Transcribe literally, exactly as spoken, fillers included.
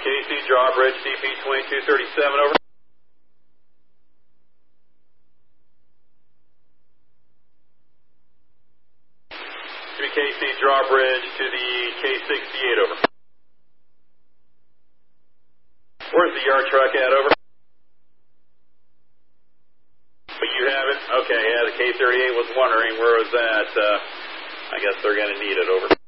K C drawbridge C P twenty-two thirty-seven, over. To K C drawbridge to the K sixty-eight, over. Where's the yard truck at, over? But you have it? Okay, yeah, the K thirty-eight was wondering where was that. Uh, I guess they're going to need it, over.